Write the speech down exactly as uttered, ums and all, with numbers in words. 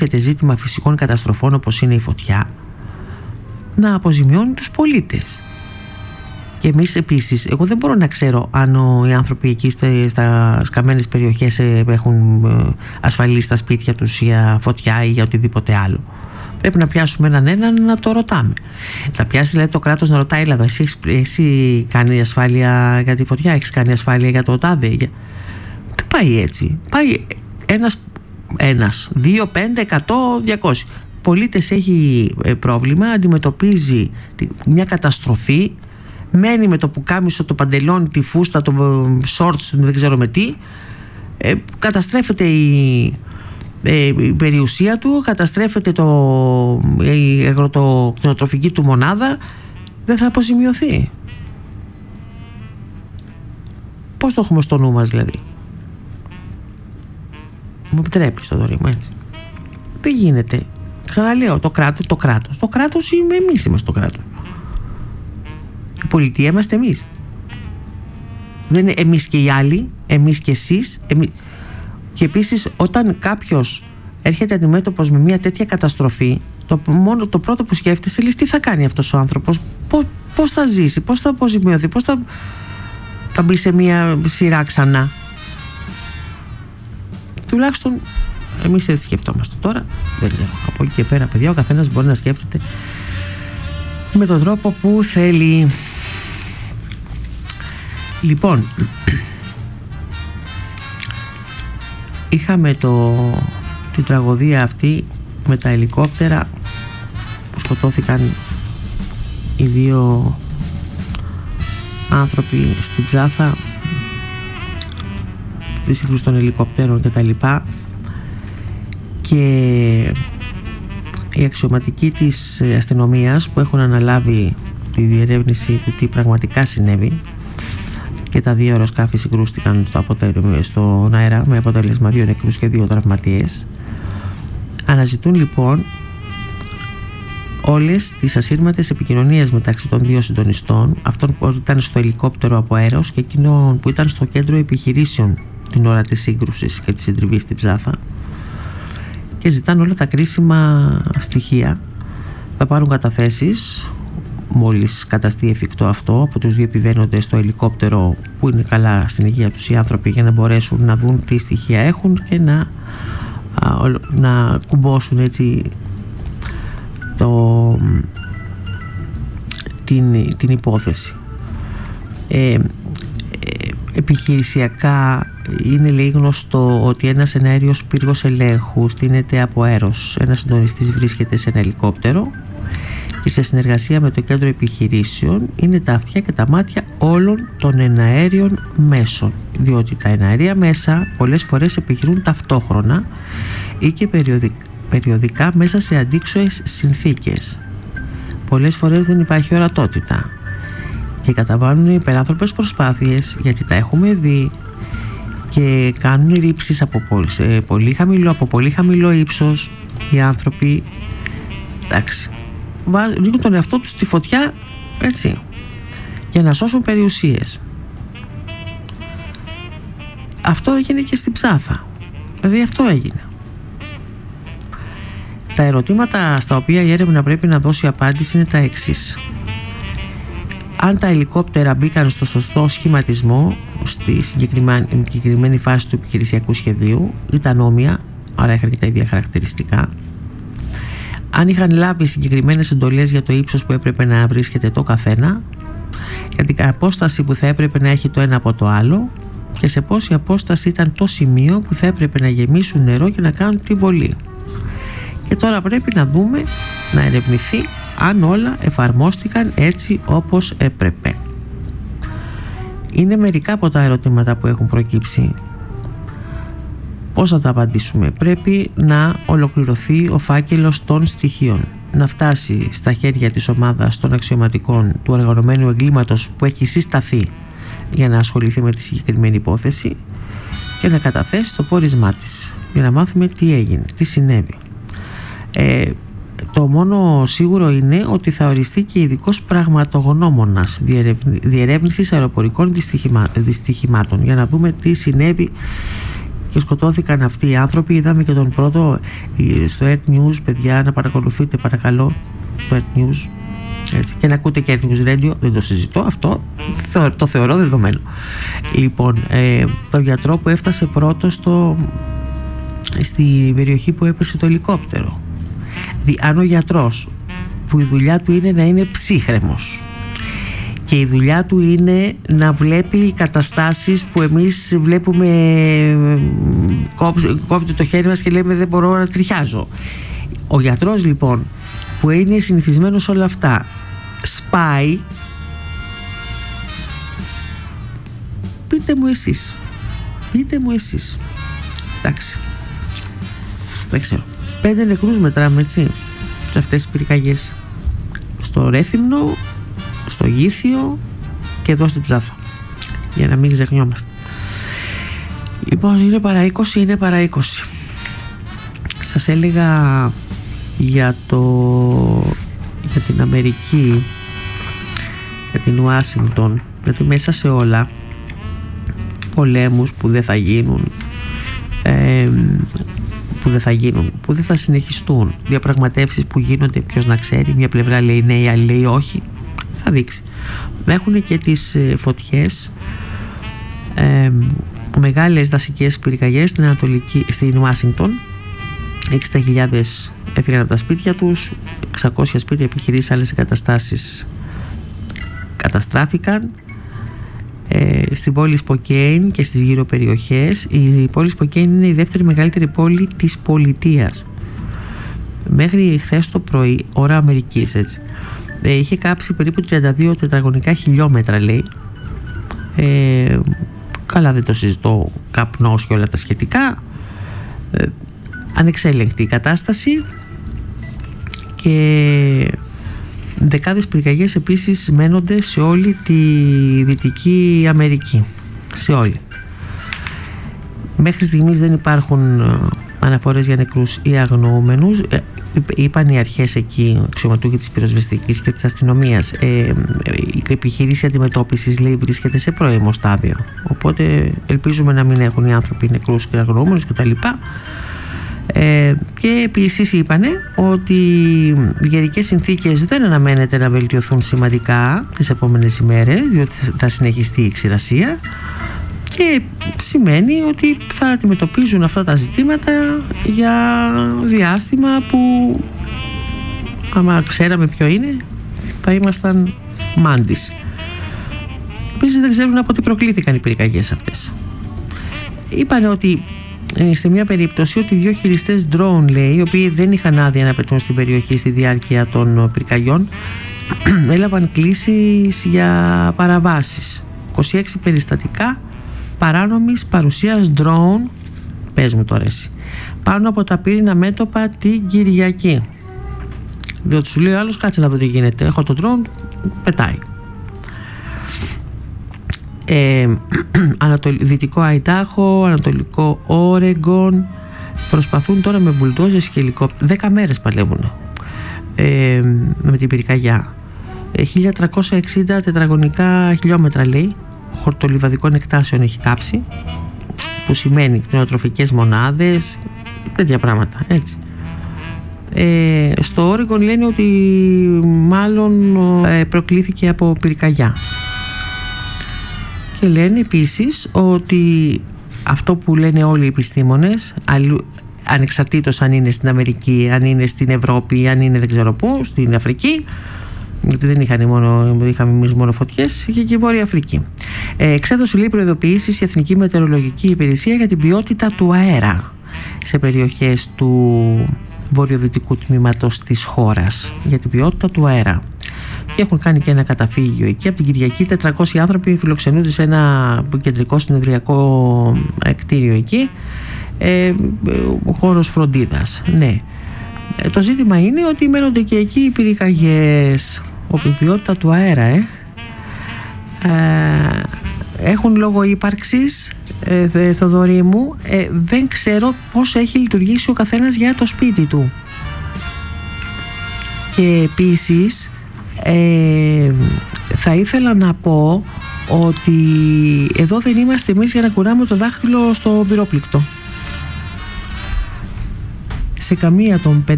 και ζήτημα φυσικών καταστροφών όπως είναι η φωτιά, να αποζημιώνει τους πολίτες. Και εμείς επίσης, εγώ δεν μπορώ να ξέρω αν ο, οι άνθρωποι εκεί στα, στα σκαμμένες περιοχές έχουν ασφαλίσει τα σπίτια τους για φωτιά ή για οτιδήποτε άλλο. Πρέπει να πιάσουμε έναν έναν να το ρωτάμε. Να πιάσει δηλαδή το κράτος να ρωτάει, Ελλάδα, εσύ, εσύ κάνει ασφάλεια για τη φωτιά, έχεις κάνει ασφάλεια για το τάδε. Για... Δεν πάει έτσι. Πάει ένας, ένας δύο, πέντε, εκατό, διακόσια. Πολίτες έχει πρόβλημα, αντιμετωπίζει μια καταστροφή, μένει με το πουκάμισο, το παντελόνι, τη φούστα, το σόρτς, δεν ξέρω με τι, ε, καταστρέφεται η, ε, η περιουσία του, καταστρέφεται το, η αγροτοκτηνοτροφική του μονάδα, δεν θα αποζημιωθεί. Πώς το έχουμε στο νου μας δηλαδή? Μου επιτρέπεις το δωρή μου, έτσι? Δεν γίνεται. Ξαναλέω, το κράτος, το κράτος. Το κράτος είμαι εμείς, είμαστε το κράτος. Η πολιτεία είμαστε εμείς. Δεν είναι εμείς και οι άλλοι, εμείς και εσείς. Εμείς. Και επίσης, όταν κάποιος έρχεται αντιμέτωπος με μια τέτοια καταστροφή, το, μόνο, το πρώτο που σκέφτεσαι, λες, τι θα κάνει αυτός ο άνθρωπος, πώς, πώς θα ζήσει, πώς θα αποζημιωθεί, πώς θα, θα μπει σε μια σειρά ξανά. Τουλάχιστον εμείς έτσι σκεφτόμαστε. Τώρα δεν ξέρω, από εκεί και πέρα, παιδιά, ο καθένας μπορεί να σκέφτεται με τον τρόπο που θέλει. Λοιπόν, είχαμε το, την τραγωδία αυτή με τα ελικόπτερα που σκοτώθηκαν οι δύο άνθρωποι στην Ψάθα, τη σύγκρουση των ελικόπτερων και τα λοιπά, και οι αξιωματικοί της αστυνομίας που έχουν αναλάβει τη διερεύνηση του τι πραγματικά συνέβη, και τα δύο αεροσκάφη συγκρούστηκαν στο αποτέλεσμα, στον αέρα, με αποτέλεσμα δύο νεκρούς και δύο τραυματίες. Αναζητούν λοιπόν όλες τις ασύρματες επικοινωνίες μεταξύ των δύο συντονιστών, αυτόν που ήταν στο ελικόπτερο από αέρος και εκείνον που ήταν στο κέντρο επιχειρήσεων την ώρα της σύγκρουσης και της συντριβής στην Ψάθα, και ζητάνε όλα τα κρίσιμα στοιχεία. Θα πάρουν καταθέσεις μόλις καταστεί εφικτό αυτό από τους δύο επιβαίνοντες στο ελικόπτερο που είναι καλά στην υγεία τους οι άνθρωποι, για να μπορέσουν να δουν τι στοιχεία έχουν και να, α, να κουμπώσουν έτσι το, την, την υπόθεση. Ε, επιχειρησιακά είναι λέει γνωστό ότι ένας εναέριος πύργος ελέγχου στείνεται από αέρος. Ένας συντονιστής βρίσκεται σε ένα ελικόπτερο και σε συνεργασία με το κέντρο επιχειρήσεων είναι τα αυτιά και τα μάτια όλων των εναέριων μέσων, διότι τα εναέρια μέσα πολλές φορές επιχειρούν ταυτόχρονα ή και περιοδικά, περιοδικά μέσα σε αντίξωες συνθήκες. Πολλές φορές δεν υπάρχει ορατότητα και καταβάλουν υπεράνθρωπες προσπάθειες, γιατί τα έχουμε δει, και κάνουν ρήψεις από πολύ, πολύ χαμηλό, από πολύ χαμηλό ύψος οι άνθρωποι. Εντάξει, ρίχνουν τον εαυτό τους στη φωτιά, έτσι, για να σώσουν περιουσίες. Αυτό έγινε και στην Ψάθα. Δηλαδή αυτό έγινε. Τα ερωτήματα στα οποία η έρευνα πρέπει να δώσει απάντηση είναι τα εξής. Αν τα ελικόπτερα μπήκαν στο σωστό σχηματισμό στη συγκεκριμένη, συγκεκριμένη φάση του επιχειρησιακού σχεδίου, ήταν όμοια, άρα είχαν και τα ίδια χαρακτηριστικά. Αν είχαν λάβει συγκεκριμένες εντολές για το ύψος που έπρεπε να βρίσκεται το καθένα, για την απόσταση που θα έπρεπε να έχει το ένα από το άλλο, και σε πόση απόσταση ήταν το σημείο που θα έπρεπε να γεμίσουν νερό και να κάνουν τη βολή. Και τώρα πρέπει να δούμε, να ερευνηθεί αν όλα εφαρμόστηκαν έτσι όπως έπρεπε. Είναι μερικά από τα ερωτήματα που έχουν προκύψει. Πώς θα τα απαντήσουμε? Πρέπει να ολοκληρωθεί ο φάκελος των στοιχείων, να φτάσει στα χέρια της ομάδας των αξιωματικών του οργανωμένου εγκλήματος που έχει συσταθεί για να ασχοληθεί με τη συγκεκριμένη υπόθεση και να καταθέσει το πόρισμά της, για να μάθουμε τι έγινε, τι συνέβη. Ε, το μόνο σίγουρο είναι ότι θα οριστεί και ειδικός πραγματογνώμονας διερεύνησης αεροπορικών δυστυχημάτων, για να δούμε τι συνέβη και σκοτώθηκαν αυτοί οι άνθρωποι. Είδαμε και τον πρώτο στο Earth News, παιδιά, να παρακολουθείτε παρακαλώ το Earth News, έτσι, και να ακούτε και Earth News Radio, δεν το συζητώ, αυτό το θεωρώ δεδομένο. Λοιπόν, ε, το γιατρό που έφτασε πρώτο στο, στη περιοχή που έπεσε το ελικόπτερο. Δι, αν ο γιατρός που η δουλειά του είναι να είναι ψύχρεμος και η δουλειά του είναι να βλέπει καταστάσεις που εμείς βλέπουμε, κόβεται το χέρι μας και λέμε δεν μπορώ να τριχιάζω. Ο γιατρός λοιπόν που είναι συνηθισμένος όλα αυτά σπάει, πείτε μου εσείς, πείτε μου εσείς, εντάξει, δεν ξέρω, πέντε νεκρούς μετράμε, έτσι, σε αυτές τις πυρκαγιές, στο Ρέθυμνο, στο Γήθιο και εδώ στην Ψάφα, για να μην ξεχνιόμαστε. Λοιπόν, είναι παρά είκοσι, είναι παρά είκοσι. Σας έλεγα για το για την Αμερική, για την Ουάσιγκτον, γιατί μέσα σε όλα πολέμους που δεν θα γίνουν, ε, που δεν θα γίνουν, που δεν θα συνεχιστούν, διαπραγματεύσεις που γίνονται, ποιος να ξέρει, μια πλευρά λέει ναι, η άλλη λέει όχι, θα δείξει. Έχουν και τις φωτιές, ε, μεγάλες δασικές πυρκαγιές στην Ανατολική, στην Ουάσιγκτον. εξήντα χιλιάδες έφυγαν από τα σπίτια τους, εξακόσια σπίτια, επιχειρήσεις, άλλες εγκαταστάσεις καταστράφηκαν. Ε, στην πόλη Σποκέιν και στις γύρω περιοχές. Η πόλη Σποκέιν είναι η δεύτερη μεγαλύτερη πόλη της πολιτείας. Μέχρι χθες το πρωί, ώρα Αμερικής, έτσι, ε, είχε κάψει περίπου τριάντα δύο τετραγωνικά χιλιόμετρα, λέει. Ε, καλά, δεν το συζητώ, καπνός και όλα τα σχετικά. Ε, ανεξέλεγκτη η κατάσταση και δεκάδες πυρκαγιές επίσης μένονται σε όλη τη Δυτική Αμερική, σε όλη. Μέχρι στιγμής δεν υπάρχουν αναφορές για νεκρούς ή αγνοούμενους. Ε, είπαν οι αρχές εκεί, αξιωματούχοι της πυροσβεστικής και της αστυνομίας, ε, η επιχείρηση αντιμετώπισης, λέει, βρίσκεται σε πρώιμο στάδιο, οπότε ελπίζουμε να μην έχουν οι άνθρωποι νεκρούς και αγνοούμενους κτλ. Ε, και επίσης είπανε ότι οι καιρικές συνθήκες δεν αναμένεται να βελτιωθούν σημαντικά τις επόμενες ημέρες, διότι θα συνεχιστεί η ξηρασία και σημαίνει ότι θα αντιμετωπίζουν αυτά τα ζητήματα για διάστημα που, άμα ξέραμε ποιο είναι, θα ήμασταν μάντις. Επίσης δεν ξέρουν από τι προκλήθηκαν οι πυρκαγιές αυτές. Είπανε ότι σε μια περίπτωση ότι δύο χειριστές drone, λέει, οι οποίοι δεν είχαν άδεια να πετούν στην περιοχή στη διάρκεια των πυρκαγιών, έλαβαν κλήσεις για παραβάσεις. είκοσι έξι περιστατικά παράνομης παρουσίας drone, πες μου τώρα εσύ, πάνω από τα πύρινα μέτωπα την Κυριακή. Διότι σου λέει ο άλλος, κάτσε να δω τι γίνεται, έχω το drone, πετάει. Ε, Ανατολ, δυτικό Αϊντάχο, ανατολικό Όρεγκον προσπαθούν τώρα με μπουλντόζες και ελικόπτερα, δέκα μέρες παλεύουν ε, με την πυρκαγιά. ε, χίλια τριακόσια εξήντα τετραγωνικά χιλιόμετρα, λέει, χορτολιβαδικών εκτάσεων έχει κάψει, που σημαίνει κτηνοτροφικές μονάδες, τέτοια πράγματα, έτσι. Ε, στο Όρεγκον λένε ότι μάλλον ε, προκλήθηκε από πυρκαγιά. Και λένε επίσης ότι αυτό που λένε όλοι οι επιστήμονες, ανεξαρτήτως αν είναι στην Αμερική, αν είναι στην Ευρώπη, αν είναι δεν ξέρω πού, στην Αφρική, γιατί δεν είχαν μόνο, είχαμε εμείς μόνο φωτιές, είχε και η Βόρεια Αφρική. Ε, εξέδωσε, λέει, προειδοποιήσεις η Εθνική Μετεωρολογική Υπηρεσία για την ποιότητα του αέρα σε περιοχές του βορειοδυτικού τμήματος της χώρας, για την ποιότητα του αέρα. Και έχουν κάνει και ένα καταφύγιο εκεί. Από την Κυριακή τετρακόσιοι άνθρωποι φιλοξενούνται σε ένα κεντρικό συνεδριακό κτίριο εκεί, ε, χώρος φροντίδας. Ναι. Ε, το ζήτημα είναι ότι μένονται και εκεί οι πυρκαγιές. Η ποιότητα του αέρα ε, ε, έχουν λόγο ύπαρξης, ε, Θοδωρή μου, ε, δεν ξέρω πώς έχει λειτουργήσει ο καθένας για το σπίτι του. Και επίσης Ε, θα ήθελα να πω ότι εδώ δεν είμαστε εμείς για να κουράμε το δάχτυλο στο πυρόπληκτο. σε καμία των